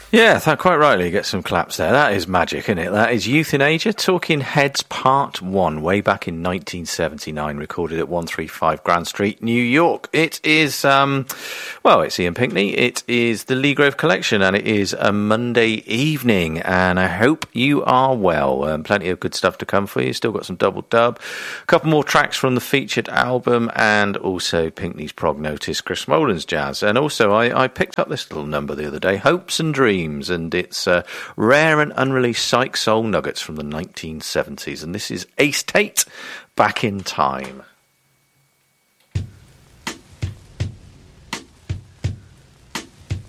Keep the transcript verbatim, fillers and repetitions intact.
Yeah, that, quite rightly, get some claps there. That is magic, isn't it? That is Euthanasia, Talking Heads Part one, way back in nineteen seventy-nine, recorded at one thirty-five Grand Street, New York. It is, um, well, it's Ian Pinkney, it is the Lee Grove Collection, and it is a Monday evening, and I hope you are well. Um, plenty of good stuff to come for you. Still got some double dub, a couple more tracks from the featured album, and also Pinkney's Prognotis, Chris Molan's jazz. And also, I, I picked up this little number the other day, Hopes and Dreams. And it's uh, rare and unreleased psych soul nuggets from the nineteen seventies. And this is Ace Tate, Back in Time.